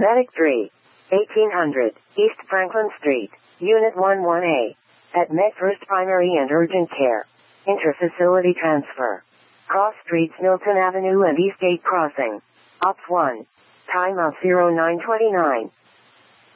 Medic 3. 1800, East Franklin Street, Unit 11A. Admit First Primary and Urgent Care. Interfacility Transfer. Cross Streets Milton Avenue and Eastgate Crossing. Ops 1. Time of 0929.